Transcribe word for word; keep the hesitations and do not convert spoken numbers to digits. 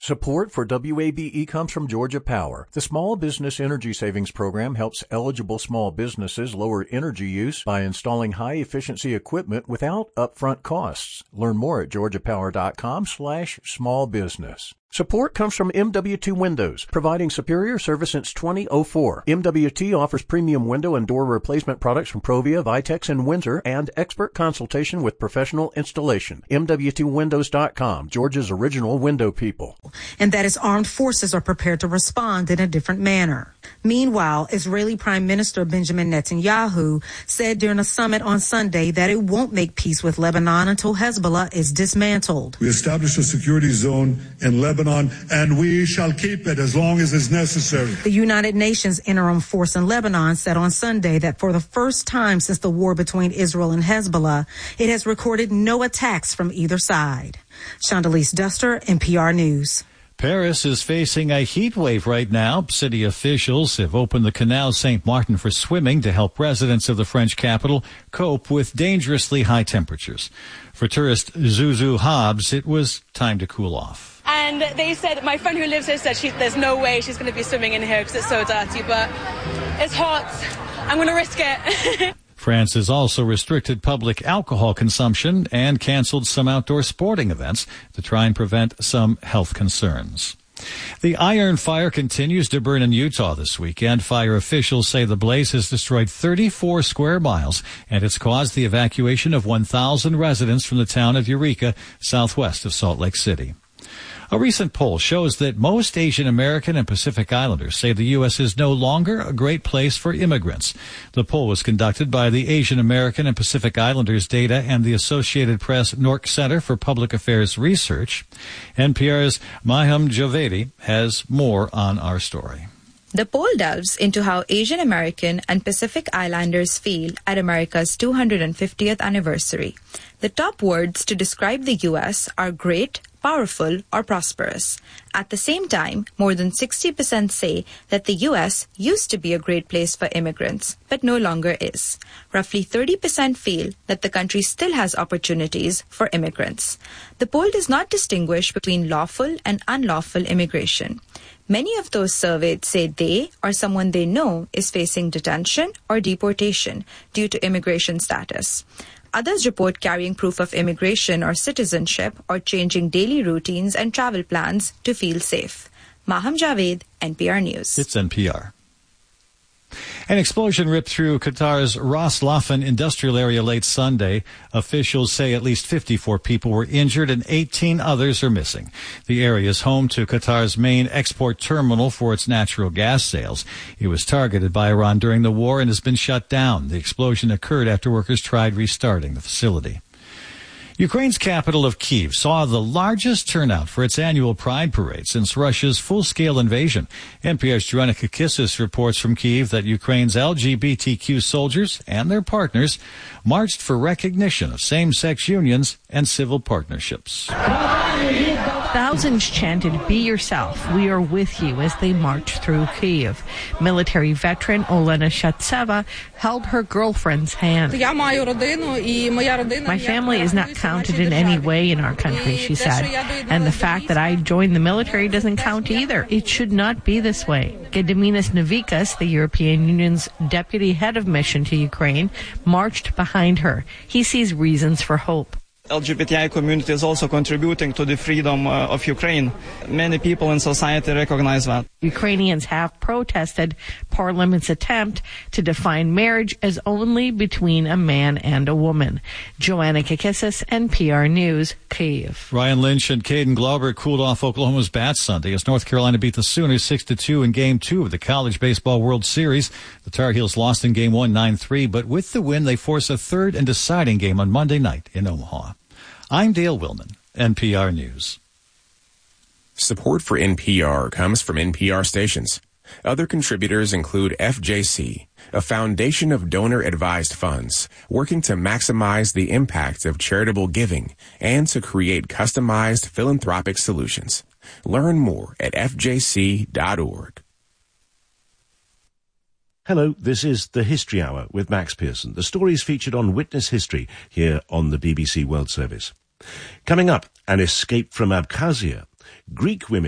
Support for W A B E comes from Georgia Power. The Small Business Energy Savings Program helps eligible small businesses lower energy use by installing high-efficiency equipment without upfront costs. Learn more at georgiapower.com slash small business. Support comes from M W T Windows, providing superior service since two thousand four. M W T offers premium window and door replacement products from Provia, Vitex, and Windsor, and expert consultation with professional installation. M W T windows dot com, Georgia's original window people. And that its armed forces are prepared to respond in a different manner. Meanwhile, Israeli Prime Minister Benjamin Netanyahu said during a summit on Sunday that it won't make peace with Lebanon until Hezbollah is dismantled. We established a security zone in Lebanon, and we shall keep it as long as is necessary. The United Nations interim force in Lebanon said on Sunday that for the first time since the war between Israel and Hezbollah, it has recorded no attacks from either side. Chandalise Duster, N P R News. Paris is facing a heat wave right now. City officials have opened the Canal Saint Martin for swimming to help residents of the French capital cope with dangerously high temperatures. For tourist Zuzu Hobbs, it was time to cool off. And they said, my friend who lives here said she, there's no way she's going to be swimming in here because it's so dirty, but it's hot. I'm going to risk it. France has also restricted public alcohol consumption and canceled some outdoor sporting events to try and prevent some health concerns. The Iron Fire continues to burn in Utah this weekend. Fire officials say the blaze has destroyed thirty-four square miles, and it's caused the evacuation of one thousand residents from the town of Eureka, southwest of Salt Lake City. A recent poll shows that most Asian American and Pacific Islanders say the U S is no longer a great place for immigrants. The poll was conducted by the Asian American and Pacific Islanders Data and the Associated Press Nork Center for Public Affairs Research. N P R's Maham Javedi has more on our story. The poll delves into how Asian American and Pacific Islanders feel at America's two hundred fiftieth anniversary. The top words to describe the U S are great, powerful, or prosperous. At the same time, more than sixty percent say that the U S used to be a great place for immigrants, but no longer is. Roughly thirty percent feel that the country still has opportunities for immigrants. The poll does not distinguish between lawful and unlawful immigration. Many of those surveyed say they or someone they know is facing detention or deportation due to immigration status. Others report carrying proof of immigration or citizenship or changing daily routines and travel plans to feel safe. Maham Javed, N P R News. It's N P R. An explosion ripped through Qatar's Ras Laffan industrial area late Sunday. Officials say at least fifty-four people were injured and eighteen others are missing. The area is home to Qatar's main export terminal for its natural gas sales. It was targeted by Iran during the war and has been shut down. The explosion occurred after workers tried restarting the facility. Ukraine's capital of Kyiv saw the largest turnout for its annual Pride Parade since Russia's full-scale invasion. N P R's Joanna Kakissis reports from Kyiv that Ukraine's L G B T Q soldiers and their partners marched for recognition of same-sex unions and civil partnerships. Thousands chanted, "Be yourself, we are with you," as they marched through Kyiv. Military veteran Olena Shatseva held her girlfriend's hand. "My family is not counted in any way in our country," she said, "and the fact that I joined the military doesn't count either. It should not be this way." Gediminas Navikas, the European Union's deputy head of mission to Ukraine, marched behind her. He sees reasons for hope. L G B T I community is also contributing to the freedom uh, of Ukraine. Many people in society recognize that. Ukrainians have protested Parliament's attempt to define marriage as only between a man and a woman. Joanna Kakissis, N P R News, Kyiv. Ryan Lynch and Caden Glauber cooled off Oklahoma's Bats Sunday as North Carolina beat the Sooners six to two in Game two of the College Baseball World Series. The Tar Heels lost in Game one nine three, but with the win, they force a third and deciding game on Monday night in Omaha. I'm Dale Willman, N P R News. Support for N P R comes from N P R stations. Other contributors include F J C, a foundation of donor-advised funds working to maximize the impact of charitable giving and to create customized philanthropic solutions. Learn more at f j c dot org. Hello, this is the History Hour with Max Pearson. The stories featured on Witness History here on the B B C World Service. Coming up, an escape from Abkhazia. Greek women